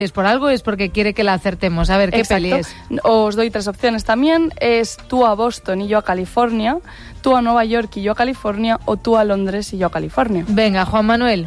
Es por algo, es porque quiere que la acertemos. A ver, ¿qué peli es? Os doy 3 opciones también. Es tú a Boston y yo a California, tú a Nueva York y yo a California, o tú a Londres y yo a California. Venga, Juan Manuel.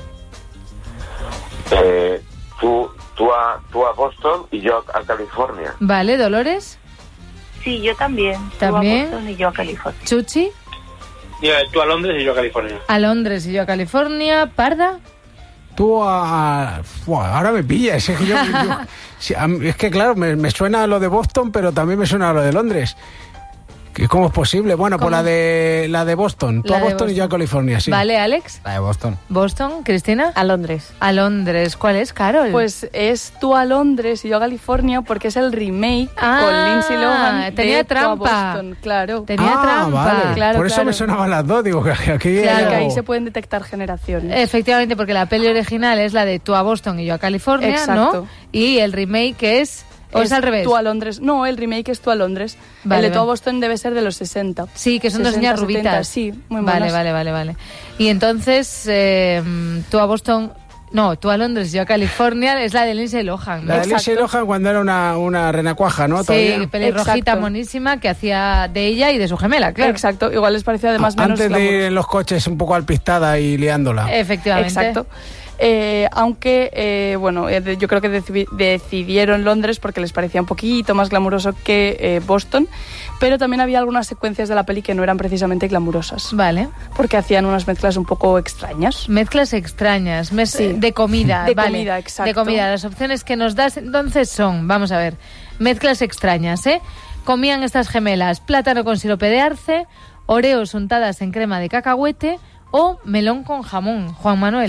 Tú a Boston y yo a California. Vale, Dolores. Sí, yo también. ¿También? Tú a Boston y yo a California. Chuchi. Tú a Londres y yo a California. A Londres y yo a California. Parda. Tú ahora me pillas. Es que claro, me suena lo de Boston, pero también me suena lo de Londres. ¿Cómo es posible? Bueno, pues la de Boston. Tú a Boston y yo a California, sí. Vale, Alex. La de Boston. Boston, Cristina. A Londres. A Londres. ¿Cuál es, Carol? Pues es tú a Londres y yo a California, porque es el remake con Lindsay Lohan. Tenía de trampa. Tú a Boston, claro. Tenía trampa. Vale. Claro, por eso claro. me sonaban las dos. Digo, que aquí Claro, que ahí se pueden detectar generaciones. Efectivamente, porque la peli original es la de Tú a Boston y yo a California, Exacto. ¿no? Y el remake es... ¿O es al revés? Tú a Londres. No, el remake es Tú a Londres. Vale, el de Tú a Boston debe ser de los 60. Sí, que son 60, dos niñas 70, rubitas. sí, muy buenas. Vale. Y entonces, Tú a Boston... No, Tú a Londres y yo a California es la de Lindsay Lohan, ¿no? La de Lindsay Lohan cuando era una renacuaja, ¿no? Sí, Todavía. pelirrojita, Exacto. monísima, que hacía de ella y de su gemela, claro. Exacto, igual les parecía además menos Antes de ir glamour. en los coches un poco alpistada y liándola. Efectivamente. Exacto. Aunque, yo creo que decidieron Londres porque les parecía un poquito más glamuroso que Boston, pero también había algunas secuencias de la peli que no eran precisamente glamurosas. Vale. Porque hacían unas mezclas un poco extrañas. Mezclas extrañas, Sí. de comida. De vale. comida, exacto. De comida. Las opciones que nos das entonces son, vamos a ver, mezclas extrañas, ¿eh? Comían estas gemelas plátano con sirope de arce, oreos untadas en crema de cacahuete o melón con jamón. Juan Manuel.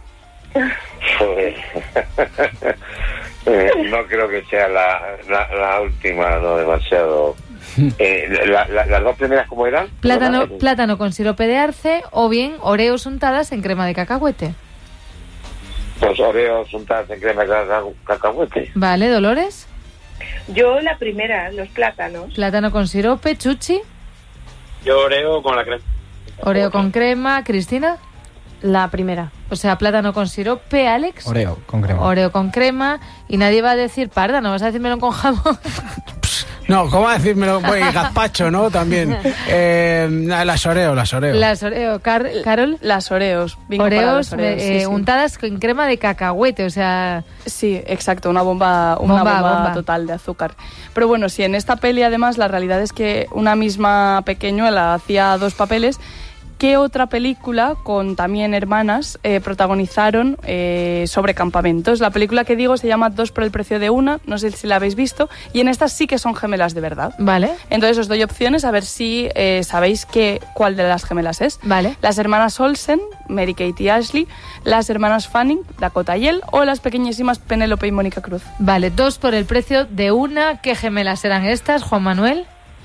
No creo que sea la última, no demasiado. Las dos primeras, ¿cómo eran? Plátano con sirope de arce o bien oreos untadas en crema de cacahuete. Los oreos untados en crema de cacahuete. Vale, Dolores. Yo la primera, los plátanos. Plátano con sirope. Chuchi. Yo Oreo con la crema. Oreo con crema. Cristina. La primera. O sea, plátano con sirope. Alex. Oreo con crema. Oreo con crema. Y nadie va a decir parda, ¿no vas a decir melón con jamón? No, ¿cómo decírmelo? Pues gazpacho, ¿no? También. Las Oreo. Las Oreo. Carol. Las Oreos. Bingo para Oreos las Oreos, sí. untadas con crema de cacahuete, o sea... Sí, exacto, una bomba total de azúcar. Pero bueno, sí, en esta peli además la realidad es que una misma pequeñuela hacía 2 papeles. ¿Qué otra película con también hermanas protagonizaron sobre campamentos? La película que digo se llama 2 por el precio de una, no sé si la habéis visto, y en estas sí que son gemelas de verdad. Vale. Entonces os doy opciones a ver si sabéis cuál de las gemelas es. Vale. Las hermanas Olsen, Mary Kate y Ashley, las hermanas Fanning, Dakota y Elle, o las pequeñísimas Penélope y Mónica Cruz. Vale, 2 por el precio de una. ¿Qué gemelas eran estas, Juan Manuel?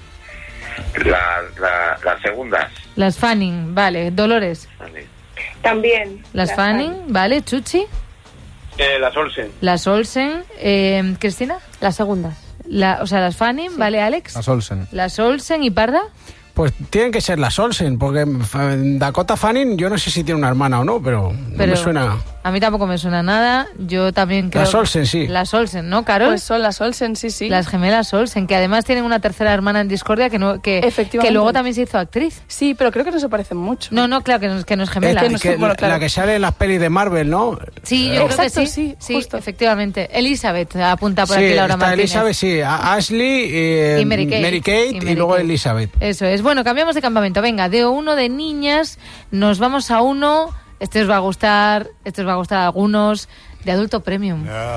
Las segundas. Las Fanning, vale. Dolores. También. Las Fanning, vale. Chuchi. Las Olsen. Las Olsen. Cristina. Las segundas. Las Fanning, sí. Vale, Alex. Las Olsen. Las Olsen y Parda. Pues tienen que ser las Olsen, porque Dakota Fanning, yo no sé si tiene una hermana o no, pero no me suena. A mí tampoco me suena nada. Yo también creo... Las Olsen, sí. Las Olsen, ¿no, Carol? Pues son las Olsen, sí. Las gemelas Olsen, que además tienen una tercera hermana en discordia que luego también se hizo actriz. Sí, pero creo que no se parecen mucho. No, claro, que no es gemela. La que sale en las pelis de Marvel, ¿no? Sí, yo creo que sí, justo. Efectivamente. Elizabeth apunta por aquí Laura Martínez. Elizabeth, sí. Ashley y Mary Kate y luego Elizabeth. Eso es. Bueno, cambiamos de campamento. Venga, de uno de niñas nos vamos a uno... Este os va a gustar a algunos, de adulto premium.